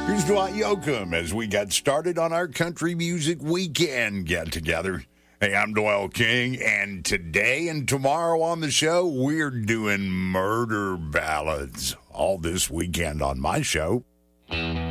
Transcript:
Here's Dwight Yoakam as we got started on our country music weekend get-together. Hey, I'm Doyle King, and today and tomorrow on the show, we're doing murder ballads all this weekend on my show.